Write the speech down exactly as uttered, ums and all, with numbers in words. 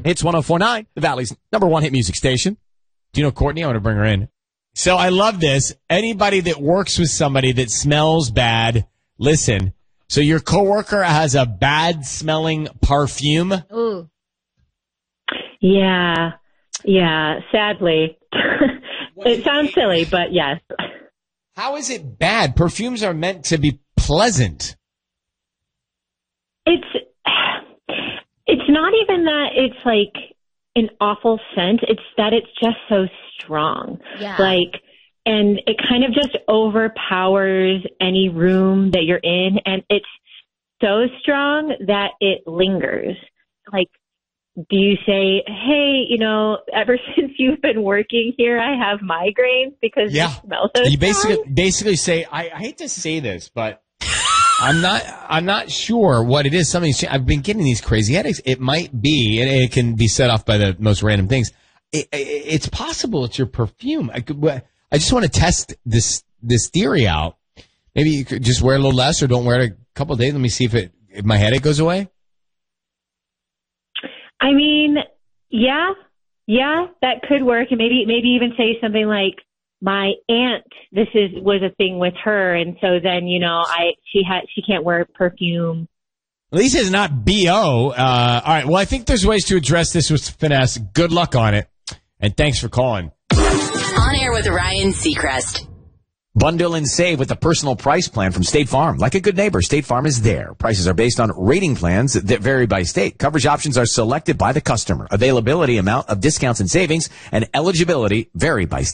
Hits one oh four point nine, the Valley's number one hit music station. Do you know Courtney? I want to bring her in. So I love this. Anybody that works with somebody that smells bad, listen. So your coworker has a bad smelling perfume. Ooh. Yeah. Yeah. Sadly. It sounds silly, but yes. How is it bad? Perfumes are meant to be pleasant. It's, it's not even that it's like an awful scent. It's that it's just so strong. Yeah. Like, and it kind of just overpowers any room that you're in. And it's so strong that it lingers. Like, do you say, hey, you know, ever since you've been working here, I have migraines because yeah. you smell so You strong? basically, basically say, I, I hate to say this, but I'm not, I'm not sure what it is. Something's, I've been getting these crazy headaches. It might be, and it can be set off by the most random things. It, it, it's possible it's your perfume. I could, I just want to test this, this theory out. Maybe you could just wear a little less or don't wear it a couple of days. Let me see if it, if my headache goes away. I mean, yeah, yeah, that could work. And maybe, maybe even say something like, my aunt, this is, was a thing with her. And so then, you know, I, she had, she can't wear perfume. Lisa is not B O. Uh, all right. Well, I think there's ways to address this with finesse. Good luck on it. And thanks for calling. On Air with Ryan Seacrest. Bundle and save with the personal price plan from State Farm. Like a good neighbor, State Farm is there. Prices are based on rating plans that vary by state. Coverage options are selected by the customer. Availability, amount of discounts and savings, and eligibility vary by state.